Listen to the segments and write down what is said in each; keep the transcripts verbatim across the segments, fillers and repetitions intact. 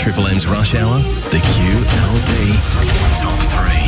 Triple M's Rush Hour, the Q L D Top three.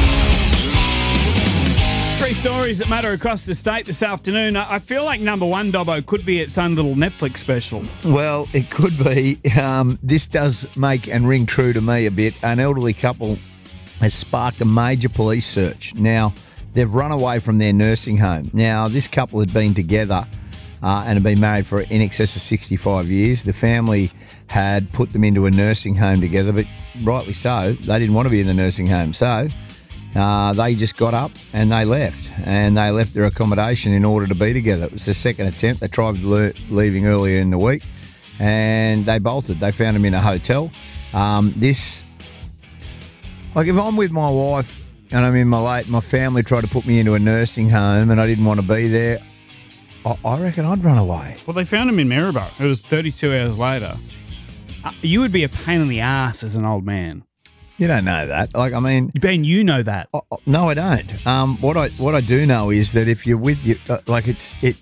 Three stories that matter across the state this afternoon. I feel like number one, Dobbo, could be its own little Netflix special. Well, it could be. Um, this does make and ring true to me a bit. An elderly couple has sparked a major police search. Now, they've run away from their nursing home. Now, this couple had been together uh, and had been married for in excess of sixty-five years. The family had put them into a nursing home together, but rightly so, they didn't want to be in the nursing home. So uh, they just got up and they left, and they left their accommodation in order to be together. It was the second attempt. They tried le- leaving earlier in the week, and they bolted. They found them in a hotel. Um, this, like if I'm with my wife and I'm in my late, my family tried to put me into a nursing home and I didn't want to be there, I, I reckon I'd run away. Well, they found him in Maryborough. It was thirty-two hours later. Uh, you would be a pain in the ass as an old man. You don't know that. Like, I mean, Ben, you know that. I, I, no, I don't. Um, what I what I do know is that if you're with you, uh, like it's it.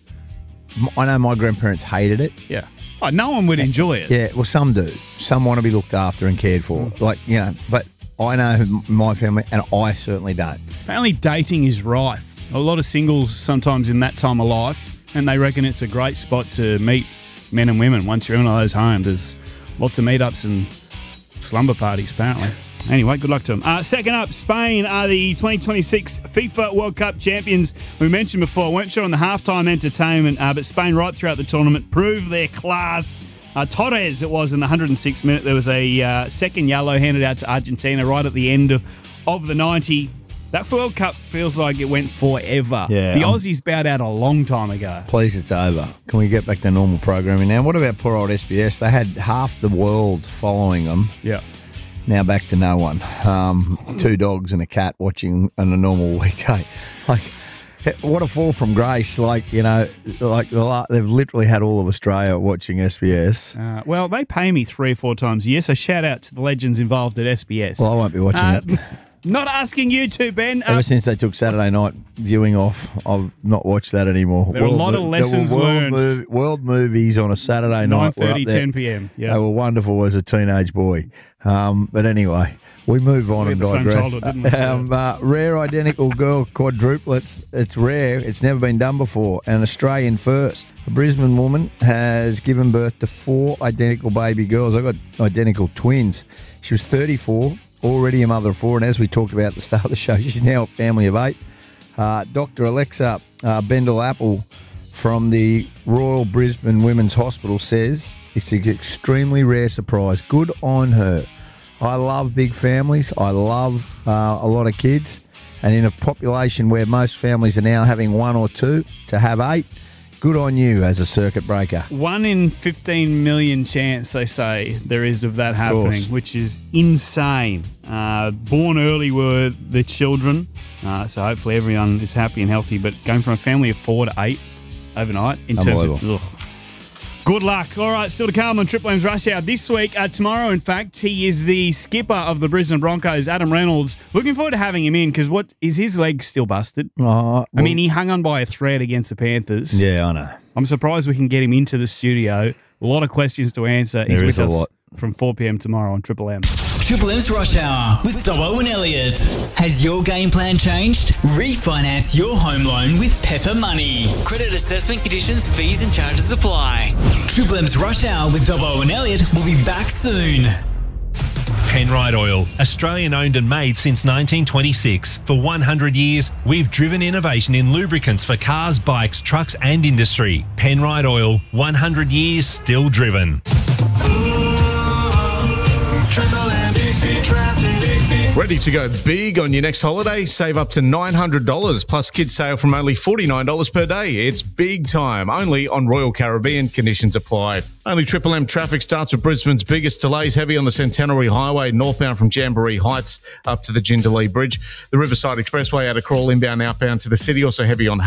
I know my grandparents hated it. Yeah. Oh, no one would enjoy it. Yeah. Well, some do. Some want to be looked after and cared for. Mm. Like, you know, but I know my family, and I certainly don't. Apparently, dating is rife. A lot of singles sometimes in that time of life, and they reckon it's a great spot to meet men and women. Once you're in one of those homes, there's lots of meetups and slumber parties, apparently. Anyway, good luck to them. Uh, second up, Spain are the twenty twenty-six FIFA World Cup champions. We mentioned before, weren't sure on the halftime entertainment, uh, but Spain right throughout the tournament proved their class. Uh, Torres, it was in the one hundred sixth minute. There was a uh, second yellow handed out to Argentina right at the end of, of the ninety. That World Cup feels like it went forever. Yeah, the um, Aussies bowed out a long time ago. Please, it's over. Can we get back to normal programming now? What about poor old S B S? They had half the world following them. Yeah. Now back to no one. Um, two dogs and a cat watching on a normal weekday. Like, what a fall from grace. Like, you know, like they've literally had all of Australia watching S B S. Uh, well, they pay me three or four times a year, so shout out to the legends involved at S B S. Well, I won't be watching uh, it. Not asking you to, Ben. Ever uh, since they took Saturday night viewing off, I've not watched that anymore. There are a lot of lessons world learned. Mov- world movies on a Saturday night. nine thirty, ten p.m. Yeah. They were wonderful as a teenage boy. Um, but anyway, we move on we and had the same digress. childhood, didn't we? Um, uh, rare identical girl quadruplets. It's rare. It's never been done before. An Australian first. A Brisbane woman has given birth to four identical baby girls. I've got identical twins. She was thirty-four. Already a mother of four, and as we talked about at the start of the show, she's now a family of eight. Uh, Doctor Alexa uh, Bendel-Apple from the Royal Brisbane Women's Hospital says it's an extremely rare surprise. Good on her. I love big families. I love uh, a lot of kids. And in a population where most families are now having one or two, to have eight, good on you as a circuit breaker. One in fifteen million chance, they say, there is of that happening, course. which is insane. Uh, born early were the children, uh, so hopefully everyone is happy and healthy. But going from a family of four to eight overnight, in terms of... Ugh. Good luck. All right, still to come on Triple M's Rush Hour. This week, uh, tomorrow, in fact, he is the skipper of the Brisbane Broncos, Adam Reynolds. Looking forward to having him in because what is his leg still busted? Oh, well, I mean, he hung on by a thread against the Panthers. Yeah, I know. I'm surprised we can get him into the studio. A lot of questions to answer. He's There with is a us lot. from four p.m. tomorrow on Triple M. Triple M's Rush Hour with Dobbo and Elliot. Has your game plan changed? Refinance your home loan with Pepper Money. Credit assessment conditions, fees and charges apply. Triple M's Rush Hour with Dobbo and Elliot will be back soon. Penrite Oil, Australian owned and made since nineteen twenty-six. For one hundred years, we've driven innovation in lubricants for cars, bikes, trucks and industry. Penrite Oil, one hundred years still driven. Ready to go big on your next holiday? Save up to nine hundred dollars plus kids sale from only forty-nine dollars per day. It's big time. Only on Royal Caribbean. Conditions apply. Only Triple M traffic starts with Brisbane's biggest delays. Heavy on the Centenary Highway, northbound from Jamboree Heights up to the Jindalee Bridge. The Riverside Expressway out of Crawl, inbound, outbound to the city. Also heavy on